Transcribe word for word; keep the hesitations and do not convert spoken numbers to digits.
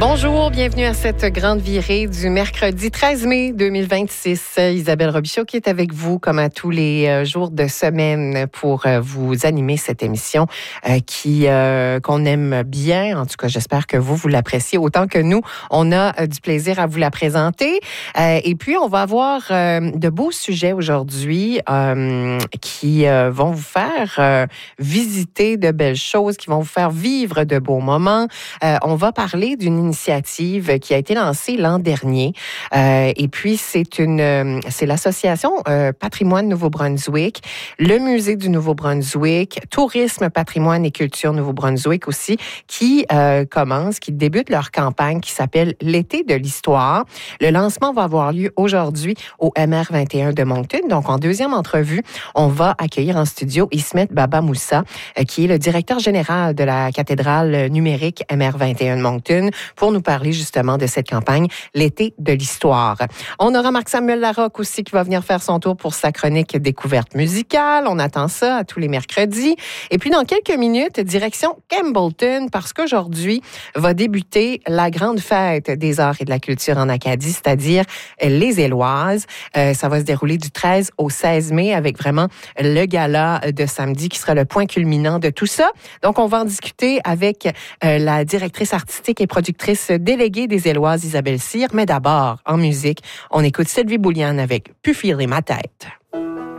Bonjour, bienvenue à cette grande virée du mercredi treize mai deux mille vingt-six. Isabelle Robichaud qui est avec vous comme à tous les jours de semaine pour vous animer cette émission euh, qui euh, qu'on aime bien. En tout cas, j'espère que vous, vous l'appréciez autant que nous. On a euh, du plaisir à vous la présenter. Euh, et puis, on va avoir euh, de beaux sujets aujourd'hui euh, qui euh, vont vous faire euh, visiter de belles choses, qui vont vous faire vivre de beaux moments. Euh, on va parler d'une initiative qui a été lancée l'an dernier. Euh, et puis, c'est une, euh, c'est l'association euh, Patrimoine Nouveau-Brunswick, le Musée du Nouveau-Brunswick, Tourisme, Patrimoine et Culture Nouveau-Brunswick aussi, qui euh, commencent, qui débutent leur campagne qui s'appelle l'Été de l'Histoire. Le lancement va avoir lieu aujourd'hui au M R vingt et un de Moncton. Donc, en deuxième entrevue, on va accueillir en studio Ismet Baba Moussa, euh, qui est le directeur général de la cathédrale numérique M R vingt et un de Moncton, pour nous parler justement de cette campagne, l'Été de l'Histoire. On aura Marc-Samuel Larocque aussi qui va venir faire son tour pour sa chronique découverte musicale. On attend ça à tous les mercredis. Et puis, dans quelques minutes, direction Campbellton, parce qu'aujourd'hui va débuter la grande fête des arts et de la culture en Acadie, c'est-à-dire les Éloises. Euh, ça va se dérouler du treize au seize mai avec vraiment le gala de samedi qui sera le point culminant de tout ça. Donc, on va en discuter avec euh, la directrice artistique et productrice déléguée des Éloises, Isabelle Cyr. Mais d'abord, en musique, on écoute Sylvie Bouliane avec « Pu filer ma tête ».